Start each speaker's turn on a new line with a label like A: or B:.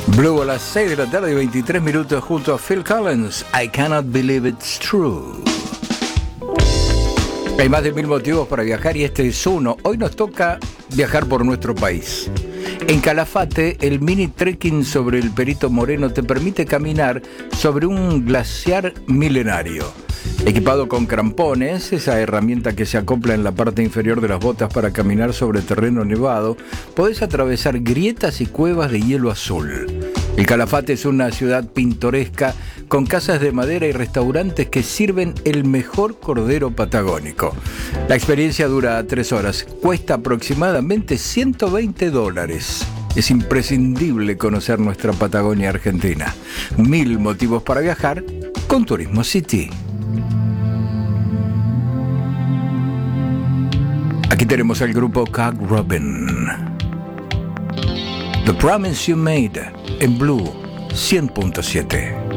A: Blue a las 6 de la tarde y 23 minutos junto a Phil Collins. I cannot believe it's true. Hay más de 1000 motivos para viajar y este es uno. Hoy nos toca viajar por nuestro país. En Calafate, el mini trekking sobre el Perito Moreno te permite caminar sobre un glaciar milenario. Equipado con crampones, esa herramienta que se acopla en la parte inferior de las botas para caminar sobre terreno nevado, podés atravesar grietas y cuevas de hielo azul. El Calafate es una ciudad pintoresca con casas de madera y restaurantes que sirven el mejor cordero patagónico. La experiencia dura 3 horas, cuesta aproximadamente $120. Es imprescindible conocer nuestra Patagonia Argentina. 1000 motivos para viajar con Turismo City. Aquí tenemos al grupo Cock Robin. The Promise You Made en Blue 100.7.